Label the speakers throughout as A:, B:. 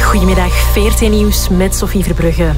A: Goedemiddag, VRT Nieuws met Sophie Verbrugge.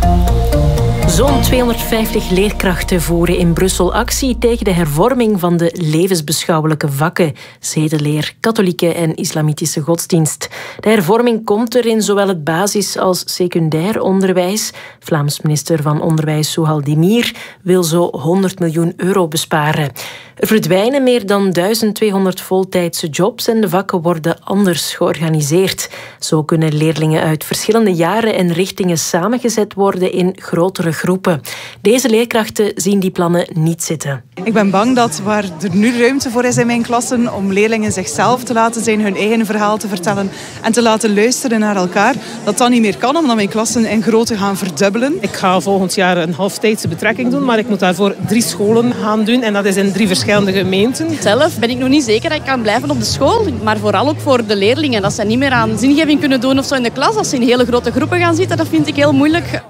A: Zo'n 250 leerkrachten voeren in Brussel actie tegen de hervorming van de levensbeschouwelijke vakken, zedeleer, katholieke en islamitische godsdienst. De hervorming komt er in zowel het basis- als secundair onderwijs. Vlaams minister van Onderwijs Souhal Demir wil zo 100 miljoen euro besparen. Er verdwijnen meer dan 1200 voltijdse jobs en de vakken worden anders georganiseerd. Zo kunnen leerlingen uit verschillende jaren en richtingen samengezet worden in grotere groepen. Deze leerkrachten zien die plannen niet zitten.
B: Ik ben bang dat waar er nu ruimte voor is in mijn klassen om leerlingen zichzelf te laten zijn, hun eigen verhaal te vertellen en te laten luisteren naar elkaar, dat niet meer kan omdat mijn klassen in grootte gaan verdubbelen.
C: Ik ga volgend jaar een halftijdse betrekking doen, maar ik moet daarvoor 3 scholen gaan doen en dat is in 3 verschillende gemeenten.
D: Zelf ben ik nog niet zeker dat ik kan blijven op de school, maar vooral ook voor de leerlingen. Dat ze niet meer aan zingeving kunnen doen of zo in de klas. Als ze in hele grote groepen gaan zitten, dat vind ik heel moeilijk.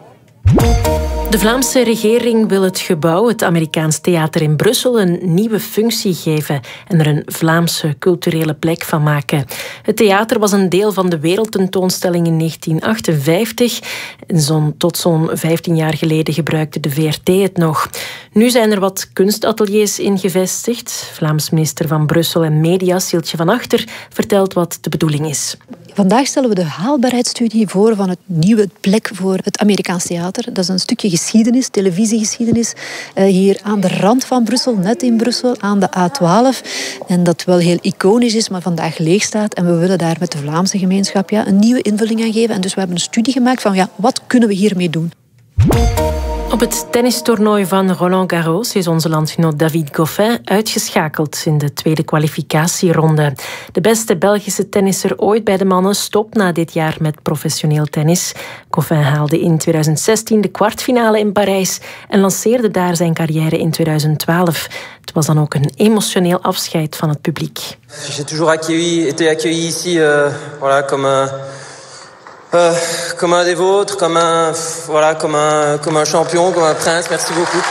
A: De Vlaamse regering wil het gebouw, het Amerikaans Theater in Brussel, een nieuwe functie geven en er een Vlaamse culturele plek van maken. Het theater was een deel van de wereldtentoonstelling in 1958. En tot zo'n 15 jaar geleden gebruikte de VRT het nog. Nu zijn er wat kunstateliers in gevestigd. Vlaams minister van Brussel en Media, Sieltje van Achter, vertelt wat de bedoeling is.
E: Vandaag stellen we de haalbaarheidsstudie voor van het nieuwe plek voor het Amerikaans Theater. Dat is een stukje geschiedenis, televisiegeschiedenis, hier aan de rand van Brussel, net in Brussel, aan de A12. En dat wel heel iconisch is, maar vandaag leeg staat. En we willen daar met de Vlaamse gemeenschap een nieuwe invulling aan geven. En dus we hebben een studie gemaakt van wat kunnen we hiermee doen.
A: Op het tennistoernooi van Roland Garros is onze landgenoot David Goffin uitgeschakeld in de tweede kwalificatieronde. De beste Belgische tennisser ooit bij de mannen stopt na dit jaar met professioneel tennis. Goffin haalde in 2016 de kwartfinale in Parijs en lanceerde daar zijn carrière in 2012. Het was dan ook een emotioneel afscheid van het publiek.
F: J'ai toujours été accueilli ici comme un des vôtres, comme un champion, comme un prince. Merci beaucoup.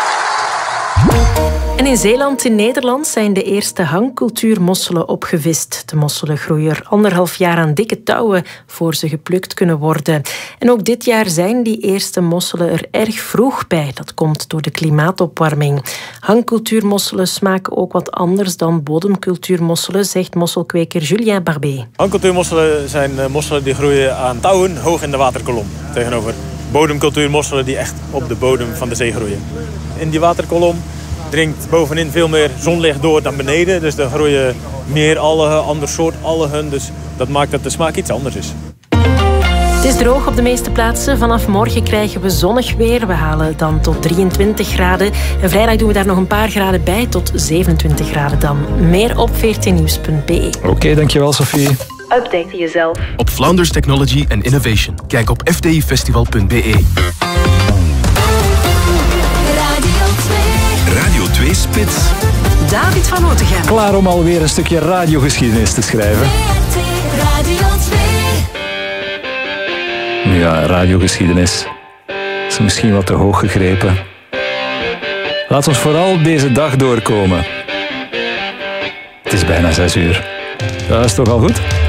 A: En in Zeeland, in Nederland, zijn de eerste hangcultuurmosselen opgevist. De mosselen groeien er 1,5 jaar aan dikke touwen voor ze geplukt kunnen worden. En ook dit jaar zijn die eerste mosselen er erg vroeg bij. Dat komt door de klimaatopwarming. Hangcultuurmosselen smaken ook wat anders dan bodemcultuurmosselen, zegt mosselkweker Julien Barbé.
G: Hangcultuurmosselen zijn mosselen die groeien aan touwen hoog in de waterkolom. Tegenover bodemcultuurmosselen die echt op de bodem van de zee groeien. In die waterkolom dringt bovenin veel meer zonlicht door dan beneden. Dus er groeien meer algen, ander soort algen. Dus dat maakt dat de smaak iets anders is.
A: Het is droog op de meeste plaatsen. Vanaf morgen krijgen we zonnig weer. We halen dan tot 23 graden. En vrijdag doen we daar nog een paar graden bij, tot 27 graden dan. Meer op vrtnieuws.be.
H: Oké, dankjewel Sophie.
A: Update jezelf.
I: Op Flanders Technology and Innovation. Kijk op fdifestival.be. Radio 2 Spits.
A: David van Otegem.
H: Klaar om alweer een stukje radiogeschiedenis te schrijven.
J: Radio 2.
H: Ja, radiogeschiedenis is misschien wat te hoog gegrepen. Laat ons vooral deze dag doorkomen. Het is bijna 6 uur. Dat is toch al goed?